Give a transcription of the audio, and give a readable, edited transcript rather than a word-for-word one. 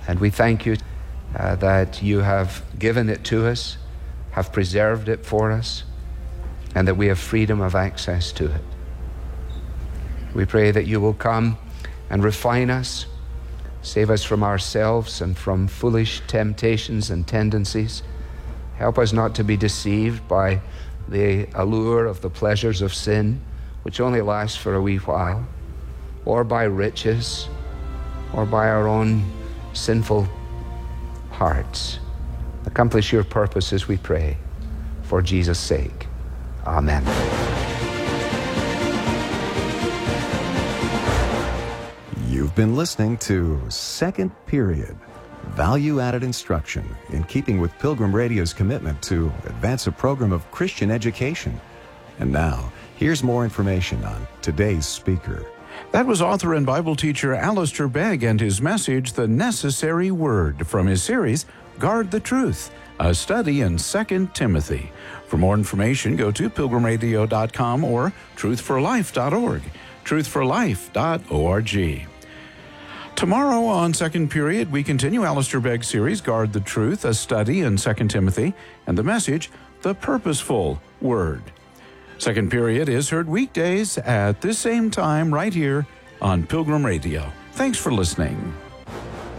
And we thank you that you have given it to us, have preserved it for us, and that we have freedom of access to it. We pray that you will come and refine us, save us from ourselves and from foolish temptations and tendencies. Help us not to be deceived by the allure of the pleasures of sin, which only lasts for a wee while, or by riches, or by our own sinful hearts. Accomplish your purposes, we pray, for Jesus' sake. Amen. You've been listening to Second Period, value-added instruction in keeping with Pilgrim Radio's commitment to advance a program of Christian education. And now, here's more information on today's speaker. That was author and Bible teacher Alistair Begg and his message, The Necessary Word, from his series, Guard the Truth, a study in 2 Timothy. For more information, go to pilgrimradio.com or truthforlife.org, truthforlife.org. Tomorrow on Second Period, we continue Alistair Begg's series, Guard the Truth, a study in 2 Timothy, and the message, The Purposeful Word. Second Period is heard weekdays at this same time right here on Pilgrim Radio. Thanks for listening.